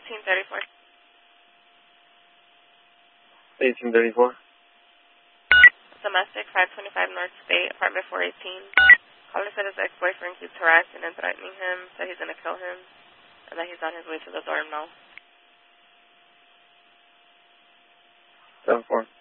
1834. 1834. Domestic, 525 North State, apartment 418. Caller said his ex-boyfriend keeps harassing and threatening him, said he's going to kill him, and that he's on his way to the dorm now. 7-4.